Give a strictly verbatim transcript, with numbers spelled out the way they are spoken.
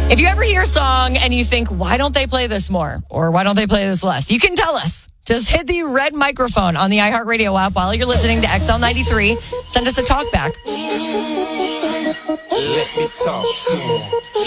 If you ever hear a song and you think, why don't they play this more? Or why don't they play this less? You can tell us. Just hit the red microphone on the iHeartRadio app while you're listening to X L ninety-three. Send us a talk back. Let me talk to him.